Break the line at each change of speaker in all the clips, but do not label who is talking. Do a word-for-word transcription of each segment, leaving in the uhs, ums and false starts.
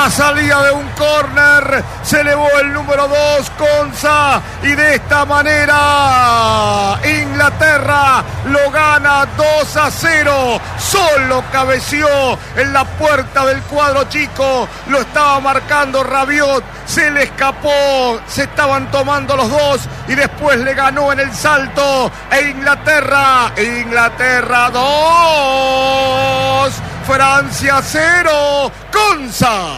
La salida de un córner, se elevó el número dos, Konsa, y de esta manera Inglaterra lo gana dos a cero. Solo cabeció en la puerta del cuadro chico, lo estaba marcando Rabiot, se le escapó, se estaban tomando los dos y después le ganó en el salto. E Inglaterra, Inglaterra dos, Francia cero, Konsa.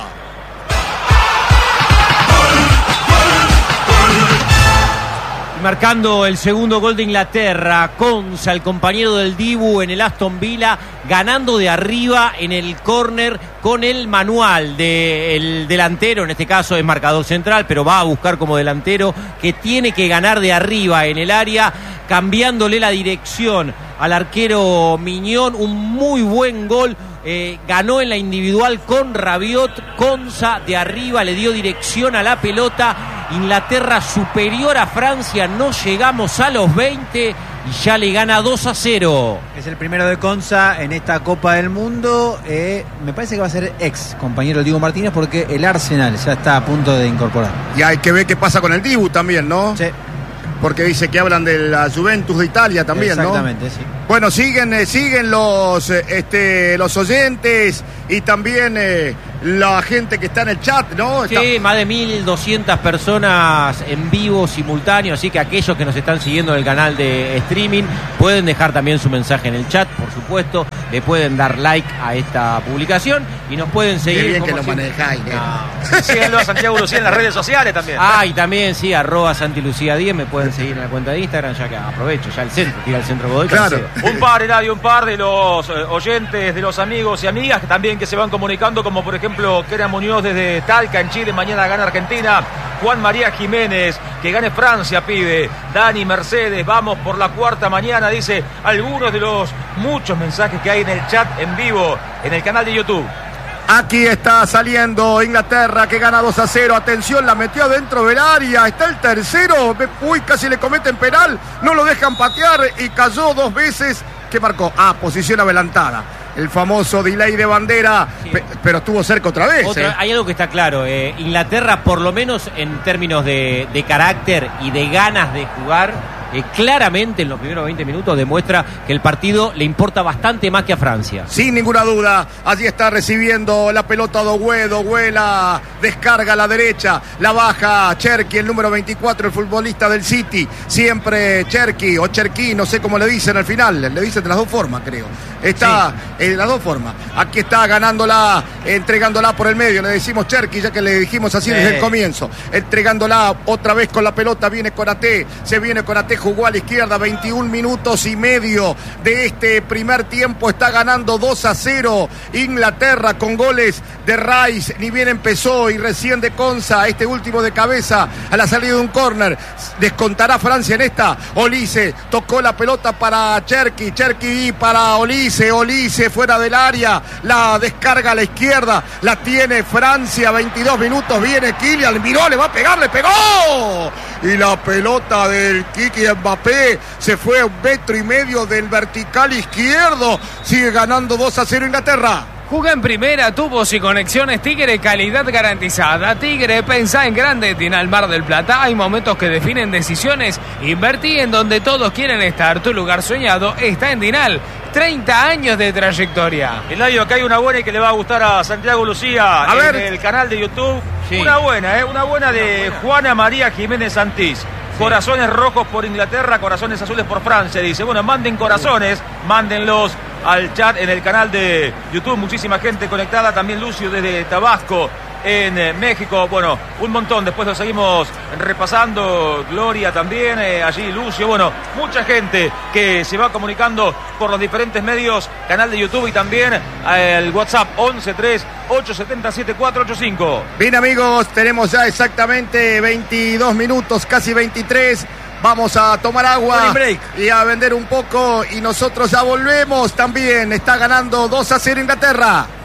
Marcando el segundo gol de Inglaterra, Konsa, el compañero del Dibu en el Aston Villa, ganando de arriba en el córner con el manual del delantero, en este caso es marcador central, pero va a buscar como delantero, que tiene que ganar de arriba en el área, cambiándole la dirección al arquero Mignon. Un muy buen gol. Eh, ganó en la individual con Rabiot. Konsa de arriba le dio dirección a la pelota. Inglaterra superior a Francia, no llegamos a los veinte y ya le gana dos a cero.
Es el primero de Konsa en esta Copa del Mundo. Eh, me parece que va a ser ex compañero Diego Martínez, porque el Arsenal ya está a punto de incorporar.
Y hay que ver qué pasa con el Dibu también, ¿no?
Sí.
Porque dice que hablan de la Juventus de Italia también,
exactamente,
¿no?
Sí.
Bueno, siguen, eh, siguen los, eh, este, los oyentes y también eh, la gente que está en el chat, ¿no?
Sí,
está...
más de mil doscientas personas en vivo simultáneo, así que aquellos que nos están siguiendo en el canal de streaming pueden dejar también su mensaje en el chat, por supuesto, le pueden dar like a esta publicación y nos pueden seguir.
Qué bien que lo
si...
manejáis.
No. Síganlo a Santiago Lucía en las redes sociales también.
Ah, y también, sí, arroba Santi Lucía diez, me pueden seguir en la cuenta de Instagram, ya que aprovecho, ya el centro, tira el centro Godoy.
Claro.
Un par, Eladio, un par de los eh, oyentes, de los amigos y amigas que también que se van comunicando, como por ejemplo Kera Muñoz desde Talca, en Chile. Mañana gana Argentina. Juan María Jiménez, que gane Francia, pide. Dani Mercedes, vamos por la cuarta mañana, dice. Algunos de los muchos mensajes que hay en el chat en vivo, en el canal de YouTube.
Aquí está saliendo Inglaterra, que gana dos a cero. Atención, la metió adentro del área. Está el tercero. Uy, casi le cometen penal. No lo dejan patear y cayó dos veces. ¿Qué marcó? Ah, posición adelantada. El famoso delay de bandera, sí. pe- pero estuvo cerca otra vez.
Otra,
¿eh?
Hay algo que está claro. Eh, Inglaterra, por lo menos en términos de, de carácter y de ganas de jugar, eh, claramente en los primeros veinte minutos demuestra que el partido le importa bastante más que a Francia.
Sin ninguna duda, allí está recibiendo la pelota Dogué, Dogué la descarga a la derecha, la baja Cherki, el número veinticuatro, el futbolista del City, siempre Cherki o Cherki, no sé cómo le dicen al final, le dicen de las dos formas, creo. Está sí. en las dos formas. Aquí está ganándola, entregándola por el medio, le decimos Cherki, ya que le dijimos así sí. desde el comienzo, entregándola otra vez con la pelota, viene Konaté, se viene Konaté, jugó a la izquierda, veintiún minutos y medio de este primer tiempo, está ganando dos a cero Inglaterra con goles de Rice, ni bien empezó, y recién de Konsa, este último de cabeza a la salida de un córner. Descontará Francia en esta. Olise tocó la pelota para Cherki, Cherki para Olise, Olise fuera del área, la descarga a la izquierda, la tiene Francia, veintidós minutos, viene Kylian, miró, le va a pegar, le pegó, y la pelota del Kiki Mbappé se fue a un metro y medio del vertical izquierdo. Sigue ganando dos a cero Inglaterra.
Juega en primera, tubos y conexiones Tigre, calidad garantizada. Tigre, pensá en grande, tiene al Mar del Plata. Hay momentos que definen decisiones. Invertí en donde todos quieren estar. Tu lugar soñado está en Dinal. treinta años de trayectoria.
Eladio, acá hay una buena y que le va a gustar a Santiago Lucía
a
en
ver.
el canal de YouTube.
Sí.
Una buena, ¿eh? Una buena de Juana María Jiménez Santís. Corazones rojos por Inglaterra, corazones azules por Francia. Dice, bueno, manden corazones, mándenlos al chat en el canal de YouTube. Muchísima gente conectada. También Lucio desde Tabasco, en eh, México. Bueno, un montón. Después lo seguimos repasando. Gloria también, eh, allí Lucio. Bueno, mucha gente que se va comunicando por los diferentes medios. Canal de YouTube y también eh, el WhatsApp once tres ocho siete siete cuatro ocho cinco.
Bien, amigos, tenemos ya exactamente veintidós minutos, casi veintitrés. Vamos a tomar agua y a vender un poco y nosotros ya volvemos también. Está ganando dos a cero Inglaterra.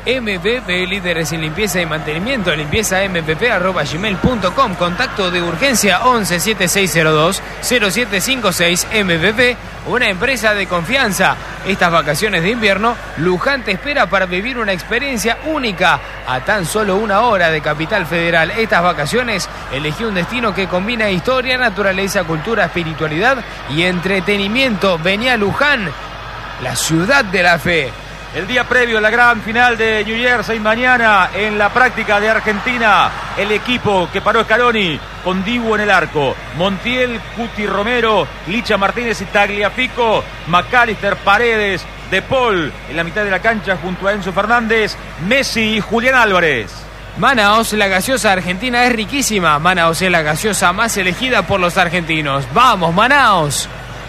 M V P, líderes en limpieza y mantenimiento, limpieza m v p arroba gmail punto com, contacto de urgencia once setenta y seis cero dos cero siete cinco seis. M V P, una empresa de confianza. Estas vacaciones de invierno, Luján te espera para vivir una experiencia única a tan solo una hora de Capital Federal. Estas vacaciones, elegí un destino que combina historia, naturaleza, cultura, espiritualidad y entretenimiento. Vení a Luján, la ciudad de la fe.
El día previo a la gran final de New Jersey, mañana en la práctica de Argentina, el equipo que paró Scaloni con Dibu en el arco, Montiel, Cuti Romero, Licha Martínez y Tagliafico, McAllister, Paredes, De Paul en la mitad de la cancha junto a Enzo Fernández, Messi y Julián Álvarez.
Manaos, la gaseosa argentina es riquísima. Manaos es la gaseosa más elegida por los argentinos. ¡Vamos, Manaos!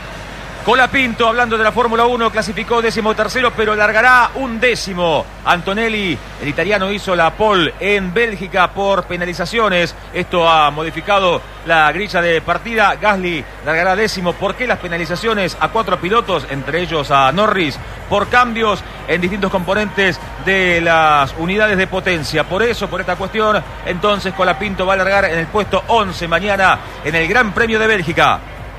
Colapinto, hablando de la Fórmula uno, clasificó décimo tercero, pero largará un décimo. Antonelli, el italiano, hizo la pole en Bélgica por penalizaciones. Esto ha modificado la grilla de partida. Gasly largará décimo. ¿Por qué las penalizaciones a cuatro pilotos, entre ellos a Norris, por cambios en distintos componentes de las unidades de potencia? Por eso, por esta cuestión, entonces Colapinto va a largar en el puesto once mañana en el Gran Premio de Bélgica.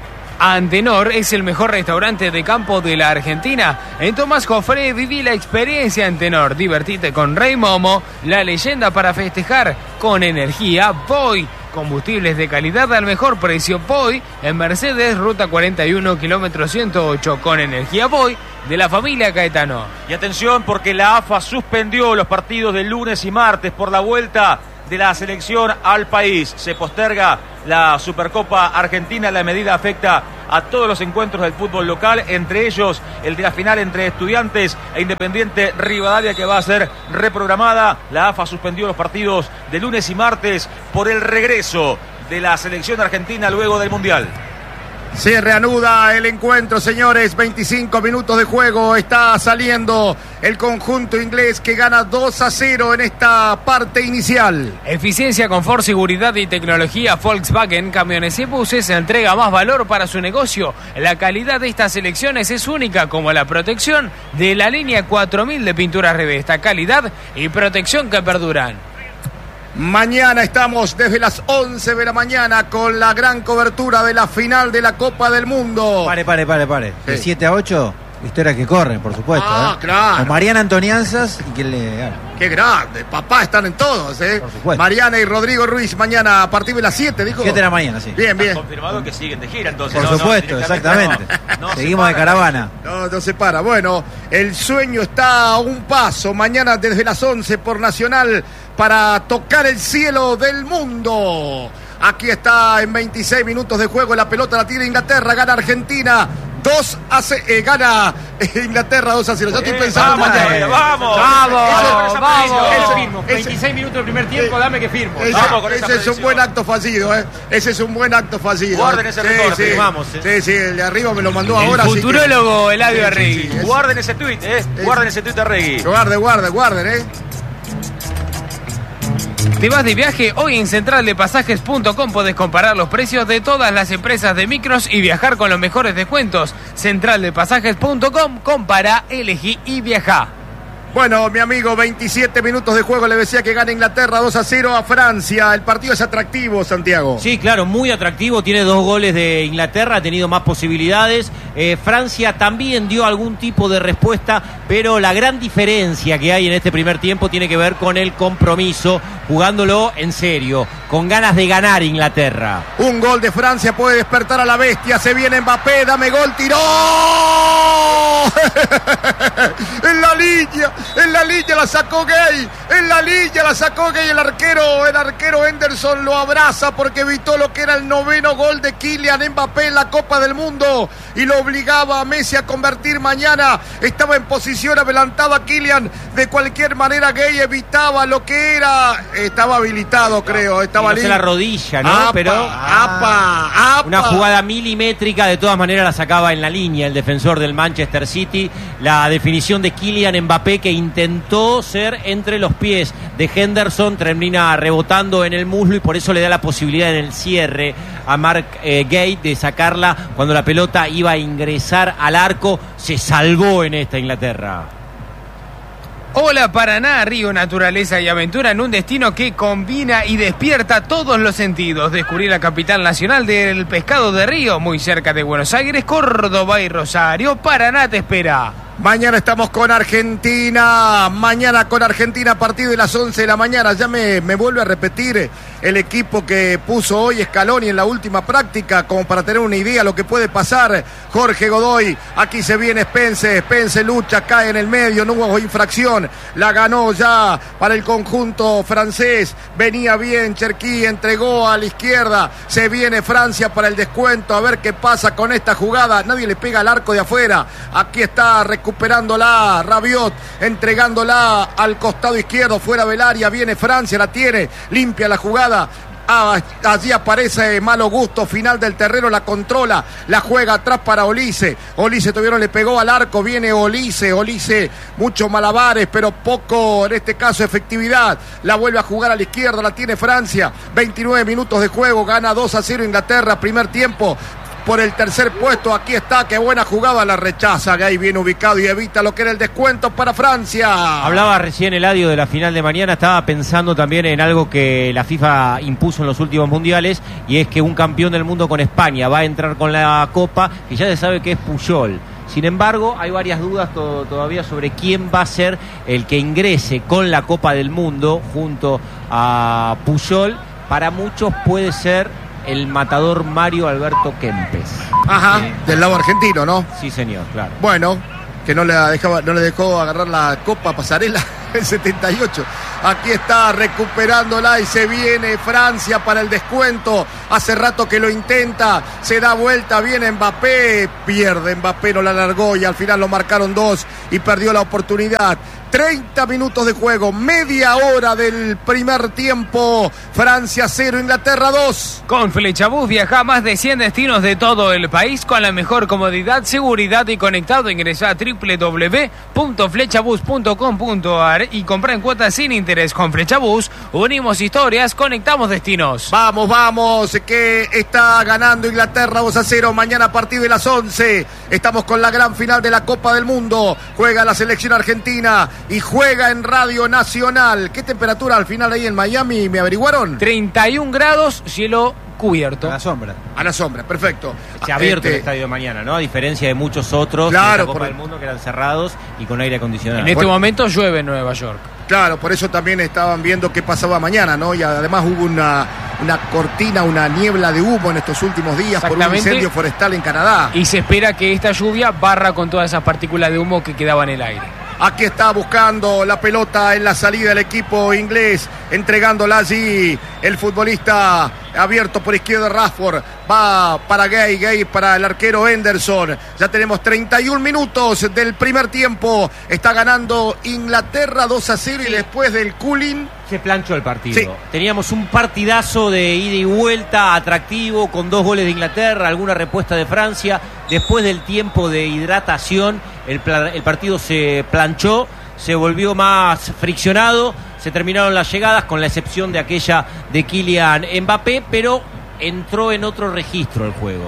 Antenor es el mejor restaurante de campo de la Argentina. En Tomás Jofré viví la experiencia Antenor. Divertite con Rey Momo, la leyenda para festejar con energía. Voy, combustibles de calidad al mejor precio. Voy en Mercedes, ruta cuarenta y uno, kilómetro ciento ocho. Con energía Voy, de la familia Caetano.
Y atención, porque la A F A suspendió los partidos de lunes y martes por la vuelta de la selección al país. Se posterga la Supercopa Argentina. La medida afecta a todos los encuentros del fútbol local, entre ellos el de la final entre Estudiantes e Independiente Rivadavia, que va a ser reprogramada. La A F A suspendió los partidos de lunes y martes por el regreso de la selección argentina luego del Mundial.
Se reanuda el encuentro, señores. veinticinco minutos de juego. Está saliendo el conjunto inglés que gana dos a cero en esta parte inicial.
Eficiencia, confort, seguridad y tecnología. Volkswagen Camiones y Buses entrega más valor para su negocio. La calidad de estas selecciones es única, como la protección de la línea cuatro mil de pinturas Revesta. Calidad y protección que perduran.
Mañana estamos desde las once de la mañana con la gran cobertura de la final de la Copa del Mundo.
Pare, pare, pare, pare.
Sí.
De siete a ocho, historias que corren, por supuesto.
Ah,
¿eh?
claro.
Con Mariana Antonianzas y que le gana.
Qué grande, papá, están en todos, ¿eh?
Por supuesto.
Mariana y Rodrigo Ruiz mañana a partir de las siete, dijo.
siete de la mañana, sí.
Bien, bien.
Confirmado que siguen de gira, entonces.
Por
no,
supuesto,
no,
exactamente.
no, no
Seguimos
se
de caravana.
No, no se para. Bueno, el sueño está a un paso. Mañana desde las once por Nacional para tocar el cielo del mundo. Aquí está en veintiséis minutos de juego. La pelota la tira Inglaterra. Gana Argentina. dos a cero. Eh, gana Inglaterra dos a cero. Ya estoy
Eh,
pensando
vamos,
mañana.
eh, vamos.
Vamos,
Eso-
vamos.
eso-
Firmo.
ese-
veintiséis minutos del primer tiempo, dame que firmo.
Ese,
Vamos con esa
ese es un
predicción.
buen acto fallido, ¿eh? Ese es un buen acto fallido.
Guarden
¿eh?
ese
sí,
recorte,
sí.
firmamos, ¿eh?
Sí, sí, el de arriba me lo mandó
El
ahora. así que-
futurólogo Eladio
Sí, sí,
Arregui.
sí, es-
Guarden ese tuit, eh. Guarden ese tuit de Arregui.
Guarden, guarden, guarden, ¿eh?
¿Te vas de viaje? Hoy en central de pasajes punto com podés comparar los precios de todas las empresas de micros y viajar con los mejores descuentos. central de pasajes punto com, compara, elegí y viaja.
Bueno, mi amigo, veintisiete minutos de juego. Le decía que gana Inglaterra dos a cero a Francia. El partido es atractivo, Santiago.
Sí, claro, muy atractivo. Tiene dos goles de Inglaterra, ha tenido más posibilidades. Eh, Francia también dio algún tipo de respuesta, pero la gran diferencia que hay en este primer tiempo tiene que ver con el compromiso, jugándolo en serio, con ganas de ganar Inglaterra.
Un gol de Francia puede despertar a la bestia. Se viene Mbappé, dame gol, tiró. En la línea, en la línea la sacó Gay. En la línea la sacó Gay. El arquero, el arquero Henderson lo abraza porque evitó lo que era el noveno gol de Kylian Mbappé en la Copa del Mundo y lo obligaba a Messi a convertir mañana. Estaba en posición adelantada Kylian. De cualquier manera Gay evitaba lo que era. Estaba habilitado, creo. Estaba
Y no sé la rodilla, ¿no?
Apa,
Pero
apa, apa.
una jugada milimétrica, de todas maneras la sacaba en la línea el defensor del Manchester City. La definición de Kylian Mbappé, que intentó ser entre los pies de Henderson, termina rebotando en el muslo y por eso le da la posibilidad en el cierre a Mark eh, Gate de sacarla cuando la pelota iba a ingresar al arco. Se salvó en esta Inglaterra.
Hola Paraná, río, naturaleza y aventura en un destino que combina y despierta todos los sentidos. Descubrir la capital nacional del pescado de río, muy cerca de Buenos Aires, Córdoba y Rosario. Paraná te espera.
Mañana estamos con Argentina, mañana con Argentina a partir de las once de la mañana. Ya me, me vuelve a repetir el equipo que puso hoy Scaloni en la última práctica, como para tener una idea de lo que puede pasar. Jorge Godoy, aquí se viene Spence, Spence lucha, cae en el medio, no hubo infracción, la ganó ya para el conjunto francés. Venía bien Cherki, entregó a la izquierda, se viene Francia para el descuento, a ver qué pasa con esta jugada. Nadie le pega al arco de afuera, aquí está recuperándola Rabiot, entregándola al costado izquierdo, fuera del área, viene Francia, la tiene, limpia la jugada. Ah, allí aparece Malo Gusto, final del terreno, la controla, la juega atrás para Olise. Olise todavía no le pegó al arco, viene Olise, Olise, muchos malabares, pero poco, en este caso, efectividad. La vuelve a jugar a la izquierda, la tiene Francia. veintinueve minutos de juego, gana dos a cero Inglaterra, primer tiempo. Por el tercer puesto, aquí está, qué buena jugada, la rechaza, Gay bien ubicado y evita lo que era el descuento para Francia.
Hablaba recién Eladio de la final de mañana, estaba pensando también en algo que la FIFA impuso en los últimos mundiales, y es que un campeón del mundo con España va a entrar con la Copa, que ya se sabe que es Puyol. Sin embargo, hay varias dudas to- todavía sobre quién va a ser el que ingrese con la Copa del Mundo junto a Puyol. Para muchos puede ser el matador Mario Alberto Kempes.
Ajá,
Sí.
del lado argentino, ¿no?
Sí, señor, claro.
Bueno, que no le dejaba, no le dejó agarrar la Copa Pasarela en setenta y ocho. Aquí está recuperándola y se viene Francia para el descuento. Hace rato que lo intenta, se da vuelta, viene Mbappé, pierde Mbappé, no la largó y al final lo marcaron dos y perdió la oportunidad. treinta minutos de juego, media hora del primer tiempo. Francia cero, Inglaterra dos.
Con Flechabús viaja a más de cien destinos de todo el país con la mejor comodidad, seguridad y conectado. Ingresa a doble u doble u doble u punto flechabús punto com punto a r y compra en cuotas sin interés. Con Flechabús unimos historias, conectamos destinos.
Vamos, vamos, que está ganando Inglaterra dos a cero. Mañana a partir de las once estamos con la gran final de la Copa del Mundo. Juega la selección argentina y juega en Radio Nacional. ¿Qué temperatura al final ahí en Miami me averiguaron?
treinta y un grados, cielo cubierto.
A la sombra.
A la sombra, perfecto.
Se ha abierto
Este,
el estadio de mañana, ¿no? A diferencia de muchos otros
Claro,
de la Copa
por-
del Mundo que eran cerrados y con aire acondicionado.
En este
Bueno.
momento llueve en Nueva York.
Claro, por eso también estaban viendo qué pasaba mañana, ¿no? Y además hubo una, una cortina, una niebla de humo en estos últimos días por un
Exactamente.
incendio forestal en Canadá.
Y se espera que esta lluvia barra con todas esas partículas de humo que quedaban en el aire.
Aquí está buscando la pelota en la salida del equipo inglés, entregándola allí el futbolista abierto por izquierda Rashford, va para Gay, Gay para el arquero Henderson. Ya tenemos treinta y un minutos del primer tiempo, está ganando Inglaterra dos a cero y después del cooling
Se planchó el partido.
Sí.
Teníamos un partidazo de ida y vuelta atractivo con dos goles de Inglaterra, alguna respuesta de Francia. Después del tiempo de hidratación, el, pla- el partido se planchó, se volvió más friccionado, se terminaron las llegadas con la excepción de aquella de Kylian Mbappé, pero entró en otro registro el juego.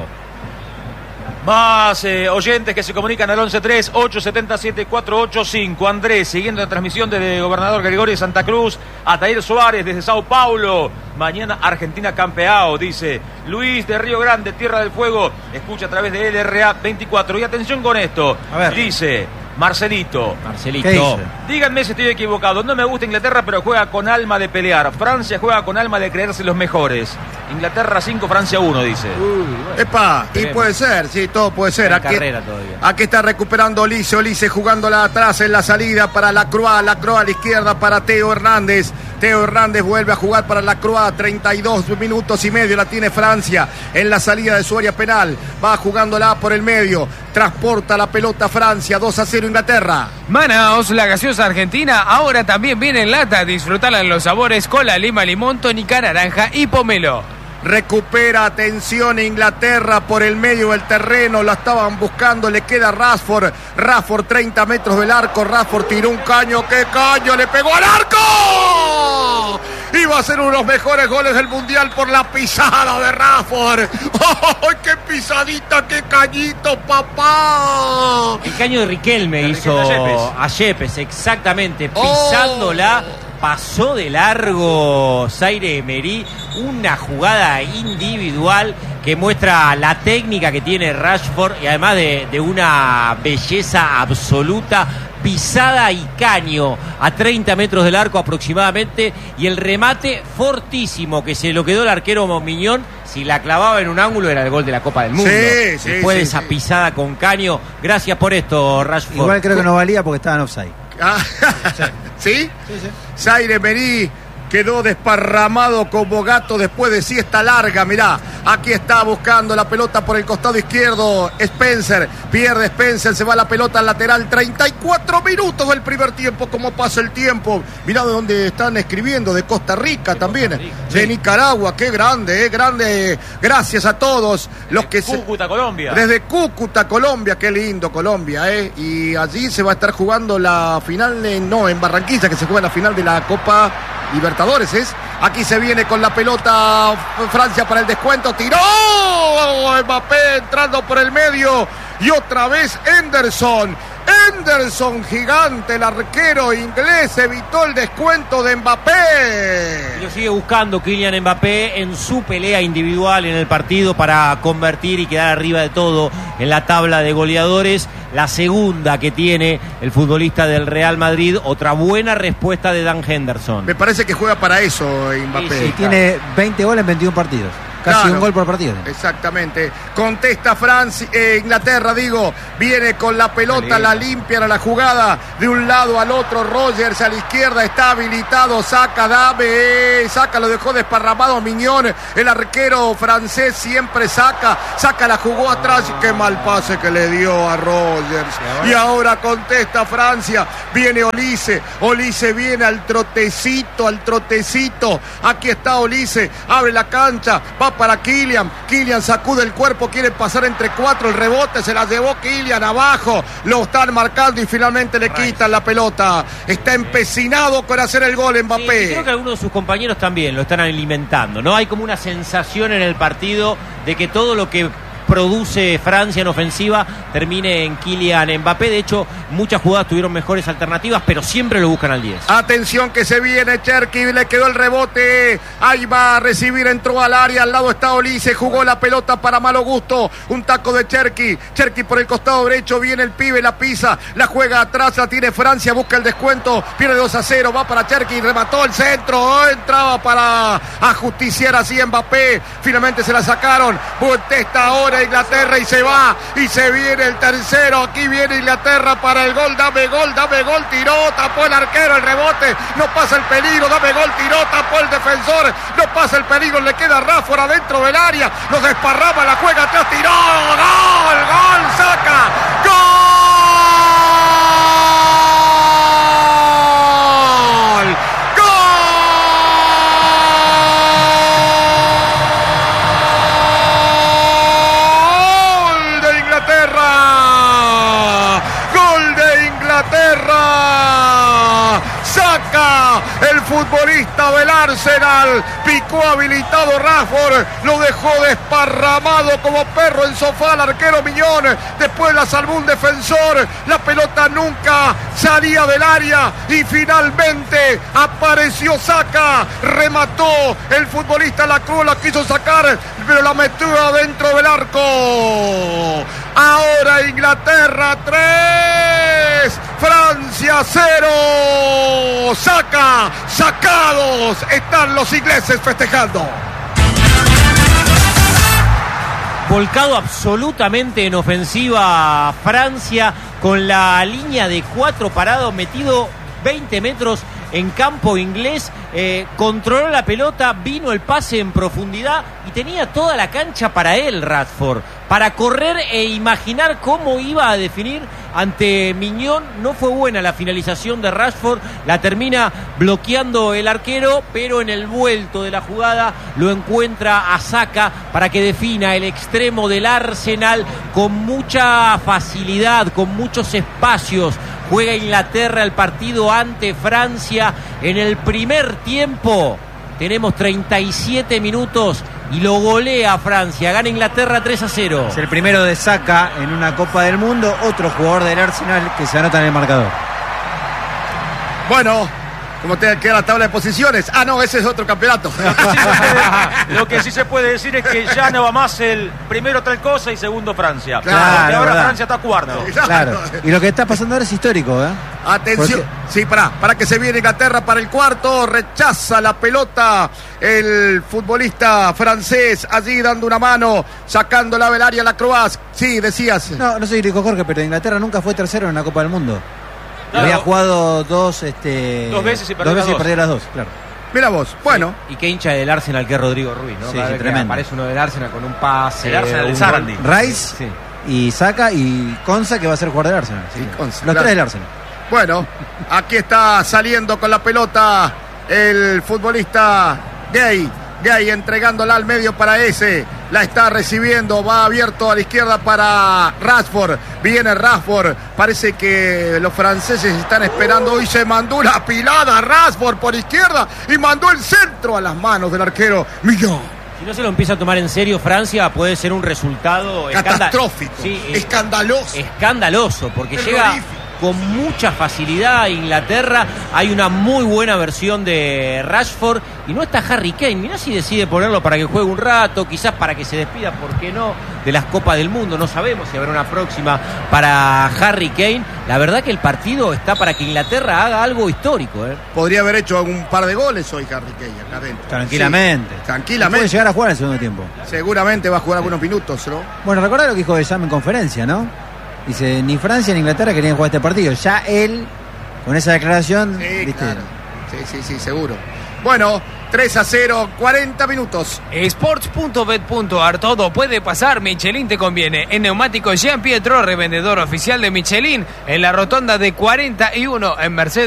Más eh, oyentes que se comunican al once tres ocho siete siete cuatro ocho cinco. Andrés, siguiendo la transmisión desde Gobernador Gregorio de Santa Cruz. Atair Suárez desde Sao Paulo. Mañana Argentina campeao, dice Luis de Río Grande, Tierra del Fuego. Escucha a través de L R A veinticuatro. Y atención con esto.
A ver.
Dice Marcelito.
Marcelito.
¿Qué dice?
Díganme si estoy equivocado. No me gusta Inglaterra, pero juega con alma de pelear. Francia juega con alma de creerse los mejores. Inglaterra cinco, Francia uno, dice.
Epa, y
Veremos.
puede ser, sí, todo puede ser.
Está en
Aquí,
carrera todavía.
aquí está recuperando Olise, Olise jugándola atrás en la salida para Lacroix, Lacroix a la izquierda para Teo Hernández. Teo Hernández vuelve a jugar para Lacroix, treinta y dos minutos y medio la tiene Francia en la salida de su área penal. Va jugándola por el medio, transporta la pelota Francia, dos a cero Inglaterra.
Manaos, la gaseosa argentina, ahora también viene en lata. Disfrutala en los sabores cola, lima, limón, tónica, naranja y pomelo.
Recupera, atención, Inglaterra por el medio del terreno, la estaban buscando, le queda Rashford, Rashford treinta metros del arco, Rashford tiró un caño, ¡qué caño! ¡Le pegó al arco! Y va a ser uno de los mejores goles del Mundial por la pisada de Rashford. ¡Oh, qué pisadita, qué cañito, papá!
El caño de Riquelme
De
hizo
Riquelme a Yepes.
a Yepes, exactamente,
Oh.
pisándola. Pasó de largo Zaire Emery, una jugada individual que muestra la técnica que tiene Rashford y además de, de una belleza absoluta, pisada y caño a treinta metros del arco aproximadamente, y el remate fortísimo que se lo quedó el arquero Miñón. Si la clavaba en un ángulo era el gol de la Copa del Mundo.
Sí, sí,
Después
sí,
de esa
sí.
pisada con caño, gracias por esto, Rashford.
Igual creo que no valía porque estaban offside.
Ah, ¿Sí?
Sí, sí.
Zaire Emery quedó desparramado como gato después de siesta larga. Mirá, aquí está buscando la pelota por el costado izquierdo Spencer. Pierde Spencer, se va la pelota al lateral. treinta y cuatro minutos del primer tiempo. ¿Cómo pasa el tiempo? Mirá de dónde están escribiendo, de Costa Rica
de
también.
Costa Rica,
de
sí.
Nicaragua, qué grande, eh, grande. Gracias a todos los que se...
Cúcuta, Colombia.
Desde Cúcuta, Colombia, qué lindo Colombia, ¿eh? Y allí se va a estar jugando la final, de, no, en Barranquilla, que se juega la final de la Copa Libertadores, ¿es? Aquí se viene con la pelota Francia para el descuento, tiró Mbappé entrando por el medio y otra vez Henderson. Henderson, gigante, el arquero inglés, evitó el descuento de Mbappé.
Y lo sigue buscando Kylian Mbappé en su pelea individual en el partido para convertir y quedar arriba de todo en la tabla de goleadores. La segunda que tiene el futbolista del Real Madrid, otra buena respuesta de Dan Henderson.
Me parece que juega para eso Mbappé.
Sí, sí,
Y tiene veinte goles en veintiún partidos. Casi
Claro.
un gol por partido.
Exactamente. Contesta Francia, eh, Inglaterra, digo. Viene con la pelota, la limpian a la jugada de un lado al otro. Rogers a la izquierda está habilitado. Saca, dame. Saca, lo dejó desparramado Miñón. El arquero francés siempre saca. Saca, la jugó atrás. Qué mal pase que le dio a Rogers. Y ahora contesta Francia. Viene Olise. Olise viene al trotecito, al trotecito. Aquí está Olise. Abre la cancha. Va para Kylian. Kylian sacude el cuerpo, quiere pasar entre cuatro, el rebote se la llevó Kylian abajo, lo están marcando y finalmente le quitan la pelota. Está empecinado con hacer el gol Mbappé.
Sí, creo que algunos de sus compañeros también lo están alimentando, ¿no? Hay como una sensación en el partido de que todo lo que produce Francia en ofensiva termine en Kylian Mbappé. De hecho, muchas jugadas tuvieron mejores alternativas, pero siempre lo buscan al diez.
Atención que se viene Cherki, le quedó el rebote, ahí va a recibir, entró al área, al lado está Olise, jugó la pelota para malo gusto, un taco de Cherki, Cherki por el costado derecho, viene el pibe, la pisa, la juega atrás, la tiene Francia, busca el descuento, pierde dos a cero, va para Cherki, remató el centro, oh, entraba para ajusticiar así Mbappé, finalmente se la sacaron, testa ahora Inglaterra y se va, y se viene el tercero, aquí viene Inglaterra para el gol, dame gol, dame gol, tiró, tapó el arquero, el rebote, no pasa el peligro, dame gol, tiró, tapó el defensor, no pasa el peligro, le queda Rashford adentro del área, nos desparrama, la juega atrás, tiró, gol, gol, saca, gol, gol de Inglaterra, gol de Inglaterra, saca el futbolista del Arsenal, picó habilitado Rashford, lo dejó desparramado como perro en sofá al arquero Miñón, después la salvó un defensor, la pelota nunca salía del área y finalmente apareció Saka, remató el futbolista Lacroix, la quiso sacar, pero la metió adentro del arco. Ahora Inglaterra tres, Francia cero. Saca, sacados están los ingleses festejando.
Volcado absolutamente en ofensiva Francia, con la línea de cuatro parado, metido veinte metros en campo inglés, eh, controló la pelota, vino el pase en profundidad y tenía toda la cancha para él, Rashford, para correr e imaginar cómo iba a definir ante Miñón. No fue buena la finalización de Rashford, la termina bloqueando el arquero, pero en el vuelto de la jugada lo encuentra a Saka para que defina el extremo del Arsenal con mucha facilidad, con muchos espacios. Juega Inglaterra el partido ante Francia en el primer tiempo. Tenemos treinta y siete minutos y lo golea Francia. Gana Inglaterra tres a cero.
Es el primero de Saka en una Copa del Mundo. Otro jugador del Arsenal que se anota en el marcador.
Bueno, ¿cómo te queda la tabla de posiciones? Ah, no, ese es otro campeonato.
Lo que, sí se puede, lo que sí se puede decir es que ya no va más el primero tal cosa y segundo Francia.
Claro,
Porque ahora
verdad.
Francia está cuarto.
Claro. Y lo que está pasando ahora es histórico, ¿eh?
Atención,
Porque-
sí, para, para que se viene Inglaterra para el cuarto, rechaza la pelota el futbolista francés, allí dando una mano, sacándola del área la Croaz. Sí, decías.
No, no sé si dijo Jorge, pero Inglaterra nunca fue tercero en una Copa del Mundo.
Claro.
Había jugado dos, este,
Dos veces y perdió
dos veces
las
y perdió las dos, claro.
Mira vos, bueno,
Y qué hincha del Arsenal que es Rodrigo Ruiz, ¿no?
Sí,
Cada
sí,
vez que
tremendo.
aparece uno del Arsenal con un pase.
El Arsenal de
un
Sarandi.
gol.
Rice
Sí.
y Saka y Konsa, que va a ser jugador del Arsenal. Así
Y
que
Konsa,
los
claro.
tres del Arsenal.
bueno, aquí está saliendo con la pelota el futbolista Gay. Gay entregándola al medio para ese. La está recibiendo. Va abierto a la izquierda para Rashford. Viene Rashford. Parece que los franceses están esperando. Hoy se mandó una pilada Rashford por izquierda y mandó el centro a las manos del arquero Millón.
Si no se lo empieza a tomar en serio Francia, puede ser un resultado escanda-
Catastrófico.
Sí, eh,
escandaloso.
escandaloso, porque
Terrorífico.
llega con mucha facilidad a Inglaterra. Hay una muy buena versión de Rashford y no está Harry Kane. Mirá si decide ponerlo para que juegue un rato, quizás para que se despida, ¿por qué no?, de las Copas del Mundo. No sabemos si habrá una próxima para Harry Kane. La verdad que el partido está para que Inglaterra haga algo histórico, ¿eh?
Podría haber hecho un par de goles hoy Harry Kane acá adentro.
Tranquilamente.
Sí, tranquilamente.
Puede llegar a jugar en el segundo tiempo.
Seguramente va a jugar algunos minutos, ¿no?
Bueno, recordá lo que dijo Deschamps en conferencia, ¿no? Dice, ni Francia ni Inglaterra querían jugar este partido. Ya él, con esa declaración,
Sí,
¿viste?
claro. Sí, sí, sí, seguro. Bueno, tres a cero, cuarenta minutos.
Sports punto bet punto ar, todo puede pasar, Michelin te conviene. En Neumáticos Jean Pietro, revendedor oficial de Michelin, en la rotonda de cuarenta y uno en Mercedes.